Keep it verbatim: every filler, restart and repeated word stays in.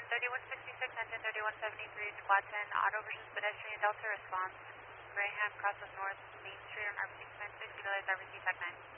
thirty-one sixty-six, engine thirty-one seventy-three, squad ten, auto versus pedestrian, Delta response. Graham crosses north Main Street on R B C command six, utilize R B C Tech nine.